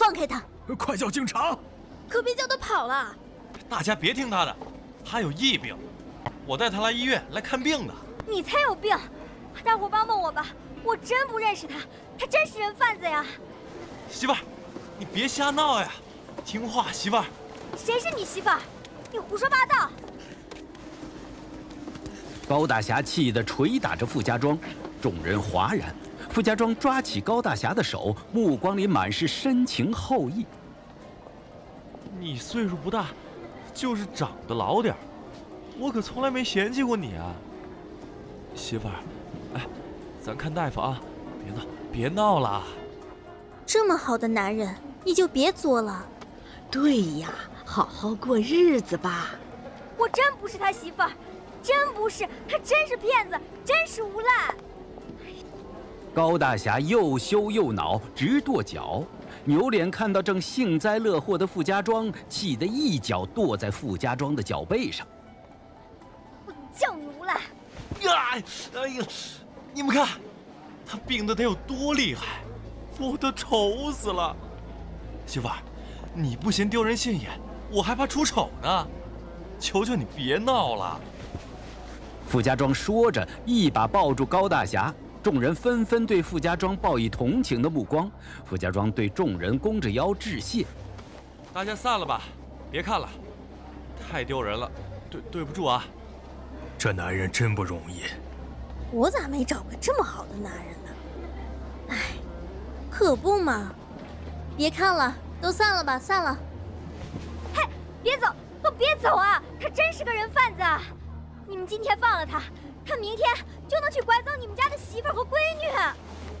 放开他！ 快叫警察！ 可别叫他跑了。 大家别听他的，他有疫病，我带他来医院来看病的。 你才有病！大伙帮帮我吧，我真不认识他，他真是人贩子呀！ 媳妇儿，你别瞎闹呀，听话，媳妇儿。 谁是你媳妇儿？你胡说八道！ 高大侠气得捶打着傅家庄，众人哗然。傅家庄抓起高大侠的手，目光里满是深情厚谊。 你岁数不大，就是长得老点儿，我可从来没嫌弃过你啊，媳妇儿。哎，咱看大夫啊，别闹了。 这么好的男人，你就别作了。 对呀，好好过日子吧。 我真不是他媳妇儿，真不是，他真是骗子，真是无赖。 高大侠又羞又恼，直跺脚。扭脸看到正幸灾乐祸的傅家庄，气得一脚跺在傅家庄的脚背上。 我叫你无赖！ 哎呀，你们看，他病得得有多厉害，我都愁死了。媳妇儿，你不嫌丢人现眼，我还怕出丑呢。求求你别闹了。 傅家庄说着，一把抱住高大侠。众人纷纷对傅家庄报以同情的目光。傅家庄对众人弓着腰致谢：“ 大家散了吧，别看了，太丢人了，对不住啊。” 这男人真不容易。 我咋没找个这么好的男人呢？哎，可不嘛！别看了，都散了吧，散了。嘿，别走，都别走啊！他真是个人贩子啊！你们今天放了他，他明天就能去拐走你们家的媳妇儿和闺女。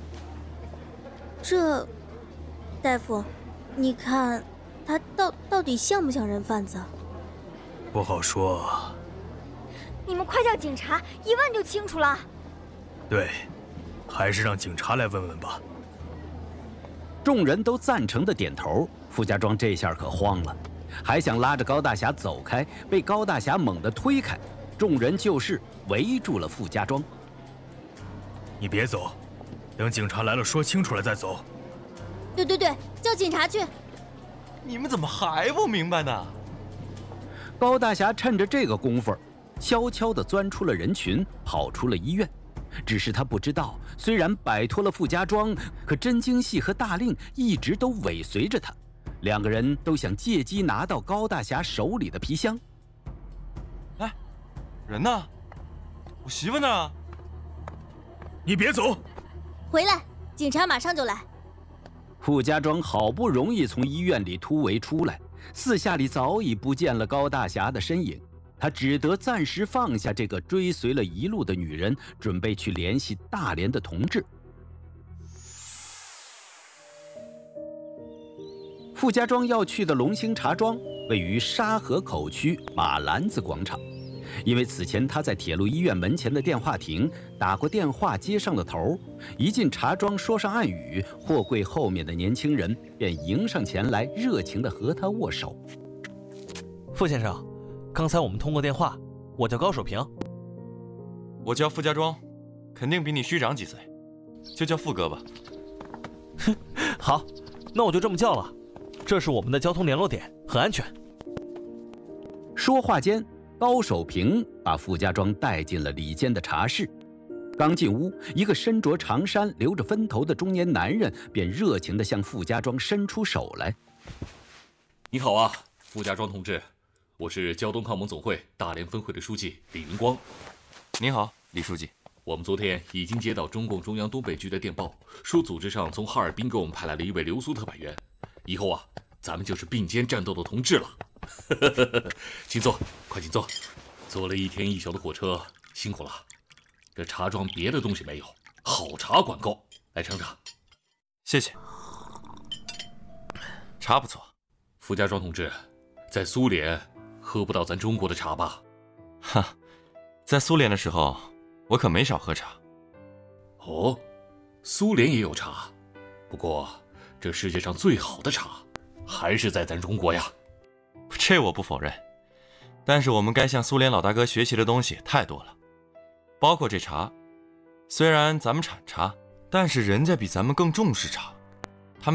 这，大夫，你看他到底像不像人贩子？ 不好说。 你们快叫警察，一问就清楚了。 对，还是让警察来问问吧。 众人都赞成的点头。傅家庄这下可慌了，还想拉着高大侠走开，被高大侠猛地推开。众人就是围住了傅家庄。 你别走，等警察来了说清楚了再走。 对，叫警察去。 你们怎么还不明白呢？ 高大侠趁着这个功夫，悄悄地钻出了人群，跑出了医院。只是他不知道，虽然摆脱了傅家庄，可真经系和大令一直都尾随着他，两个人都想借机拿到高大侠手里的皮箱。 哎，人呢？我媳妇呢？ 你别走！ 回来，警察马上就来。 傅家庄好不容易从医院里突围出来，四下里早已不见了高大侠的身影。他只得暂时放下这个追随了一路的女人，准备去联系大连的同志。傅家庄要去的龙兴茶庄位于沙河口区马兰子广场，因为此前他在铁路医院门前的电话亭打过电话，接上了头。一进茶庄说上暗语，货柜后面的年轻人便迎上前来，热情地和他握手。 傅先生，刚才我们通过电话，我叫高守平。 我叫傅家庄，肯定比你虚长几岁，就叫傅哥吧。 哼，好，那我就这么叫了。这是我们的交通联络点，很安全。 说话间，高守平把傅家庄带进了里间的茶室。刚进屋，一个身着长衫、留着分头的中年男人便热情地向傅家庄伸出手来。 你好啊，傅家庄同志。我是胶东抗盟总会大连分会的书记李明光。 你好，李书记。 我们昨天已经接到中共中央东北局的电报，说组织上从哈尔滨给我们派来了一位留苏特派员。以后啊，咱们就是并肩战斗的同志了。请坐，快请坐。坐了一天一宿的火车，辛苦了。这茶庄别的东西没有，好茶管够，来尝尝。 谢谢。茶不错。 傅家庄同志，在苏联喝不到咱中国的茶吧？ 哈，在苏联的时候，我可没少喝茶。 哦，苏联也有茶，不过这世界上最好的茶还是在咱中国呀。 这我不否认，但是我们该向苏联老大哥学习的东西太多了，包括这茶。虽然咱们产茶，但是人家比咱们更重视茶。